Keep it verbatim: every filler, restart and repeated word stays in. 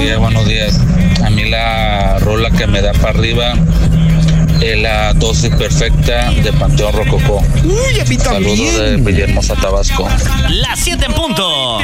días, buenos días. A mí la rola que me da para arriba es la dosis perfecta de Panteón Rococó. Uy, a mí también. Saludos de Villahermosa, Tabasco. Las siete en punto.